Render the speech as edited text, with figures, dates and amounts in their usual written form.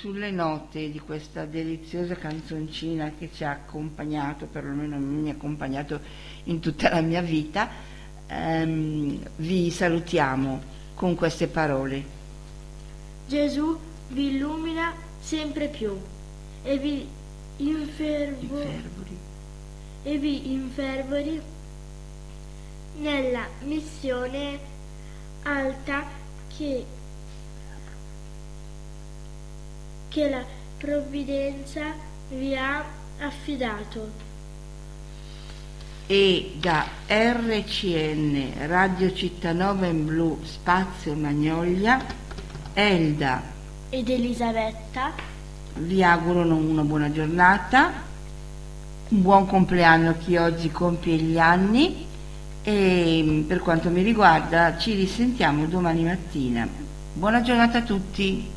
sulle note di questa deliziosa canzoncina che ci ha accompagnato, perlomeno mi ha accompagnato in tutta la mia vita, vi salutiamo con queste parole. Gesù vi illumina sempre più e vi infervori nella missione alta che la provvidenza vi ha affidato. E da RCN Radio Cittànova in Blu Spazio Magnolia, Elda ed Elisabetta vi augurano una buona giornata, un buon compleanno a chi oggi compie gli anni, e per quanto mi riguarda ci risentiamo domani mattina. Buona giornata a tutti.